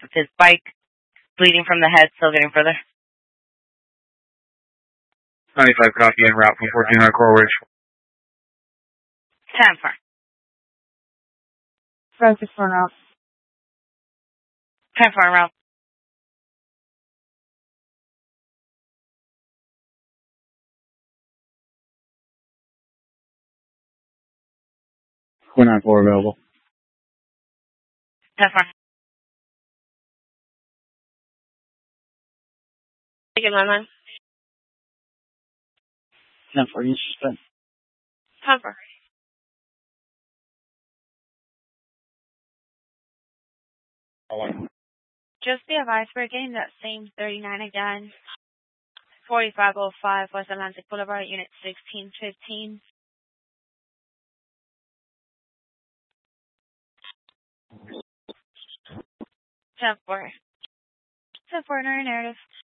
with his bike, bleeding from the head, still getting further. 95 copy en route from 1400 Coral Ridge. 10-4. Francis for now. 10-4 en route. Four 94 available. 10-4. Take it, my man. 10-4, you suspect. 10-4. Just be advised, we're getting that same 39 again. 4505 West Atlantic Boulevard, Unit 1615. Ten four. 10-4, narrative.